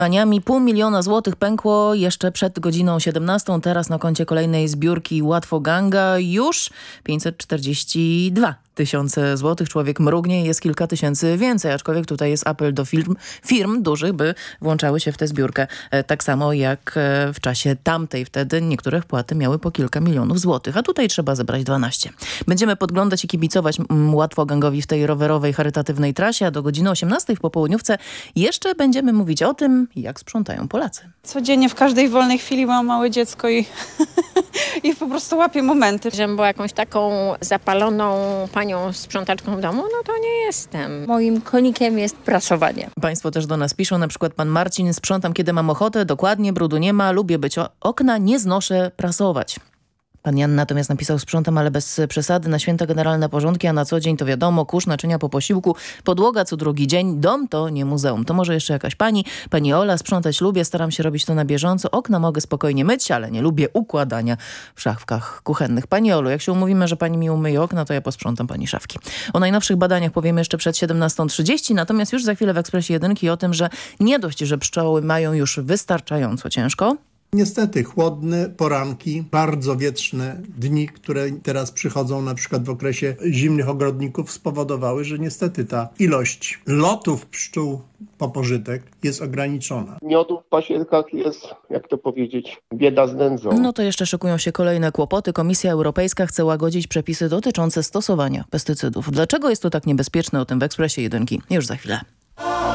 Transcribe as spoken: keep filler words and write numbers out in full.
Paniami pół miliona złotych pękło jeszcze przed godziną siedemnastą. Teraz na koncie kolejnej zbiórki Łatwo Ganga już pięćset czterdzieści dwa tysiące złotych. Człowiek mrugnie, jest kilka tysięcy więcej, aczkolwiek tutaj jest apel do firm, firm dużych, by włączały się w tę zbiórkę. Tak samo jak w czasie tamtej. Wtedy niektóre wpłaty miały po kilka milionów złotych, a tutaj trzeba zebrać dwanaście. Będziemy podglądać i kibicować Łatwo Gangowi w tej rowerowej, charytatywnej trasie, a do godziny osiemnastej w popołudniówce jeszcze będziemy mówić o tym, jak sprzątają Polacy. Codziennie w każdej wolnej chwili mam małe dziecko i, i po prostu łapię momenty. Żebym była jakąś taką zapaloną panią sprzątaczką domu, no to nie jestem. Moim konikiem jest prasowanie. Państwo też do nas piszą, na przykład pan Marcin: sprzątam kiedy mam ochotę, dokładnie, brudu nie ma, lubię być o okna, nie znoszę prasować. Pan Jan natomiast napisał: sprzątam, ale bez przesady, na święta generalne porządki, a na co dzień to wiadomo, kurz, naczynia po posiłku, podłoga co drugi dzień, dom to nie muzeum. To może jeszcze jakaś pani, pani Ola: sprzątać lubię, staram się robić to na bieżąco, okna mogę spokojnie myć, ale nie lubię układania w szafkach kuchennych. Pani Olu, jak się umówimy, że pani mi umyje okna, to ja posprzątam pani szafki. O najnowszych badaniach powiemy jeszcze przed siedemnastą trzydzieści, natomiast już za chwilę w Ekspresie Jedynki o tym, że nie dość, że pszczoły mają już wystarczająco ciężko. Niestety chłodne poranki, bardzo wietrzne dni, które teraz przychodzą na przykład w okresie zimnych ogrodników, spowodowały, że niestety ta ilość lotów pszczół po pożytek jest ograniczona. Miodu w pasierkach jest, jak to powiedzieć, bieda z nędzą. No to jeszcze szykują się kolejne kłopoty. Komisja Europejska chce łagodzić przepisy dotyczące stosowania pestycydów. Dlaczego jest to tak niebezpieczne? O tym w Ekspresie Jedynki już za chwilę.